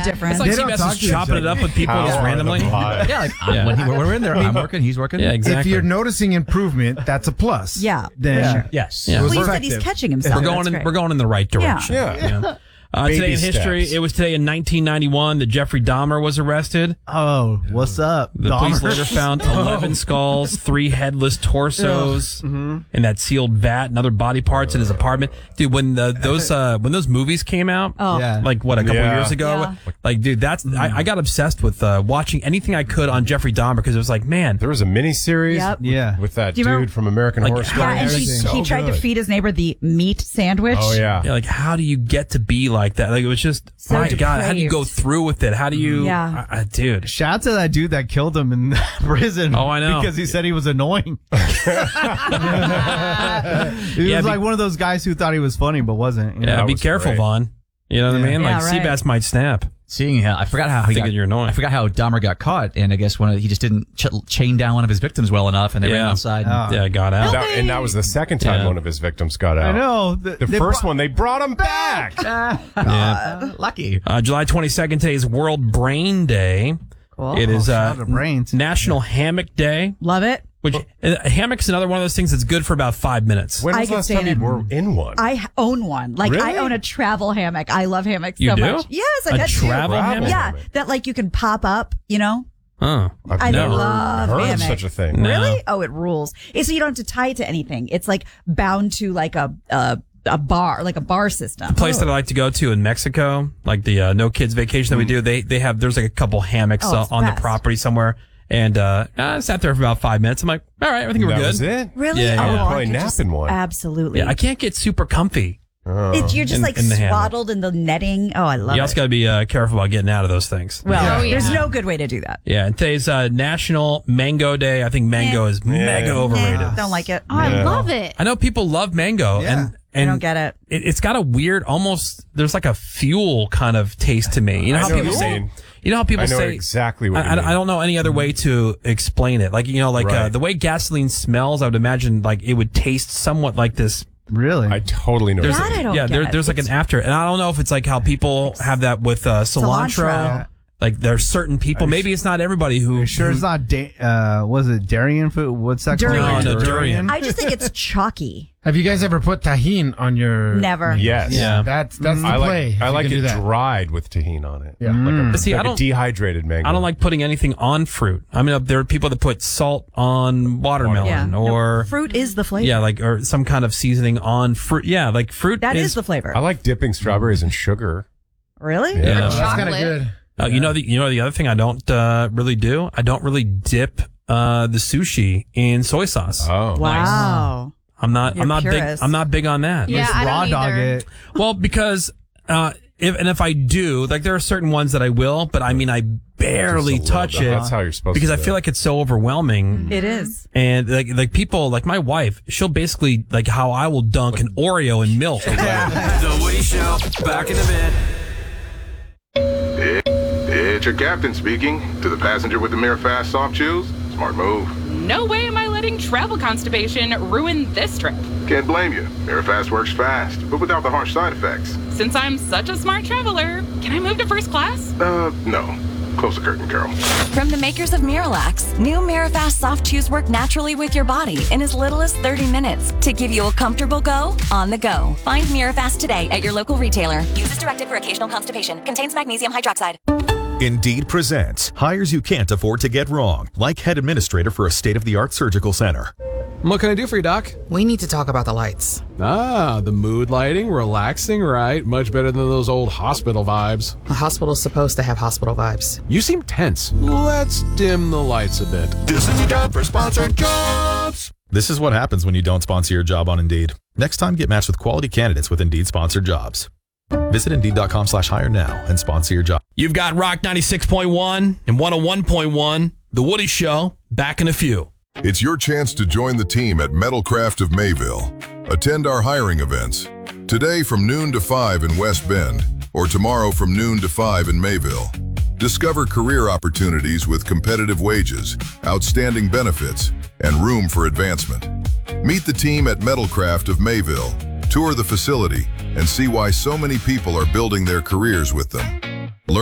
different. It's like They don't CBS talk is to each chopping it other. up with people just randomly. Yeah, when we're in there, I'm working, he's working. Yeah, exactly. If you're noticing improvement, that's a plus. Yeah. Then Yes. Yeah. Well, he We're said he's effective. catching himself. we're going in the right direction. Yeah. Today Baby in history, steps. it was today in 1991 that Jeffrey Dahmer was arrested. Oh, what's up? The police Dahmer? later found 11 skulls, 3 headless torsos, and that sealed vat and other body parts in his apartment. Dude, when those movies came out, Yeah. like what, a couple Yeah. years ago, Yeah. like dude, I got obsessed with watching anything I could on Jeffrey Dahmer because it was like, man, There was a miniseries Yep. Yeah. with that Do you dude remember- from American Horror Story. Yeah, and he tried to feed his neighbor the meat sandwich. Oh, yeah. like how do you get to be like that? Like it was just So my God, how do you go depraved. through with it? How do you, Yeah. dude? Shout out to that dude that killed him in prison. Oh, I know. Because he said he was annoying. He Yeah, was be- like one of those guys who thought he was funny but wasn't. You know? Yeah, That be was careful, great. Vaughn. You know what I mean? Yeah, Like right. Seabass might snap. Seeing how I forgot how he Thinking you're annoying. I forgot how Dahmer got caught, and I guess he just didn't chain down one of his victims well enough, and they ran Yeah. outside. and- Yeah, got out. And that was the second time Yeah. one of his victims got out. I know. The first one, they brought him back. Yeah. Lucky. July 22nd, today is World Brain Day. Cool. It is shout out to brains. National Hammock Day, Love it. which a hammock's another one of those things that's good for about 5 minutes. When I was the could last stay time you in- were in one? I own one. Like I Really? own a travel hammock. I love hammocks You so do? much. Yes, I A got travel two. hammock? Yeah, that like you can pop up. You know. Huh. I've I never love heard of hammock. such a thing. No. Really? Oh, it rules. So you don't have to tie it to anything. It's like bound to like a bar, like a bar system. Place that I like to go to in Mexico, like the No Kids Vacation that we do, they have, there's like a couple hammocks Oh, it's the on the best. property somewhere. And I sat there for about 5 minutes. I'm like, all right, I think we're That good. was it? Really? Yeah, yeah. I would probably could nap just- in one. Absolutely. Yeah, I can't get super comfy. You're just in- like in the hammock. swaddled in the netting. Oh, I love You it. also got to be careful about getting out of those things. Well, Yeah. there's no good way to do that. Yeah, and today's National Mango Day. I think mango is mega overrated. Don't like it. Oh, I love it. I know people love mango, Yeah. I don't get it. It's got a weird, almost there's like a fuel kind of taste to me. You know I how know people what you say. mean. You know how people I know say exactly what you mean. I don't know any other way to explain it. Like Right. the way gasoline smells, I would imagine like it would taste somewhat like this. Really? I totally know. That what you I mean. don't Yeah, get. there's like an after, and I don't know if it's like how people have that with cilantro. Cilantro. Like there's certain people. Maybe it's not everybody who. Sure, it's not. Was it Darian food? What's that Durian. called? No, durian. I just think it's chalky. Have you guys ever put tahine on your? Never. Yes. Yeah. That's the I play. like, I if like you can it do that. dried with tahini on it. Yeah. But see, Like I don't. a dehydrated mango. I don't like putting anything on fruit. I mean, there are people that put salt on watermelon Yeah. No, or fruit is the flavor. yeah, like or some kind of seasoning on fruit. Yeah, like fruit. That is the flavor. I like dipping strawberries in sugar. Really? Yeah. That's kind of Chocolate. good. You know the other thing I don't really do. I don't really dip the sushi in soy sauce. Oh, Wow. I'm not You're big. purist. I'm not big on that. Yeah, Just I don't raw dog either. it. Well, because if I do, like there are certain ones that I will, but I mean I barely Just a little touch bit. it. That's how you're supposed because to I do feel it. like it's so overwhelming. It is. And like people, like my wife, she'll basically like how I will dunk an Oreo in milk. The Woody Show, back in a bit. It's your captain speaking. To the passenger with the Mirror Fast soft chews, smart move. No way am I letting travel constipation ruin this trip. Can't blame you. Mirror Fast works fast, but without the harsh side effects. Since I'm such a smart traveler, can I move to first class? No. Close the curtain, Carol. From the makers of Miralax, new Mirafast soft chews work naturally with your body in as little as 30 minutes to give you a comfortable go on the go. Find Mirafast today at your local retailer. Use as directed for occasional constipation. Contains magnesium hydroxide. Indeed presents hires you can't afford to get wrong, like head administrator for a state-of-the-art surgical center. What can I do for you, Doc? We need to talk about the lights. Ah, the mood lighting, relaxing, right? Much better than those old hospital vibes. A hospital's supposed to have hospital vibes. You seem tense. Let's dim the lights a bit. This is time for sponsored jobs. This is what happens when you don't sponsor your job on Indeed. Next time, get matched with quality candidates with Indeed sponsored jobs. Visit Indeed.com/hire now and sponsor your job. You've got Rock 96.1 and 101.1, The Woody Show, back in a few. It's your chance to join the team at Metalcraft of Mayville. Attend our hiring events. Today from noon to 5 in West Bend, or tomorrow from noon to 5 in Mayville. Discover career opportunities with competitive wages, outstanding benefits, and room for advancement. Meet the team at Metalcraft of Mayville. Tour the facility and see why so many people are building their careers with them.